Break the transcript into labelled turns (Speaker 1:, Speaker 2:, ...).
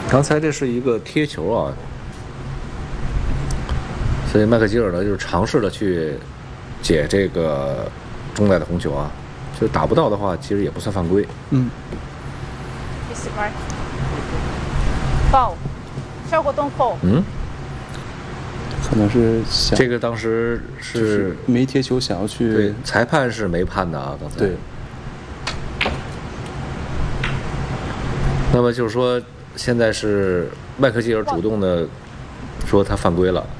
Speaker 1: 刚才这是一个贴球啊，所以麦克吉尔呢就是尝试的去解这个中袋的红球啊，就打不到的话，其实也不算犯规。
Speaker 2: 嗯。
Speaker 3: Is it right? Foul. 效果don't foul.
Speaker 1: 嗯，
Speaker 2: 可能是想
Speaker 1: 这个当时是
Speaker 2: 没贴球，想要去
Speaker 1: 对裁判是没判的啊，刚才。
Speaker 2: 对。
Speaker 1: 那么就是说，现在是麦克吉尔主动的说他犯规了。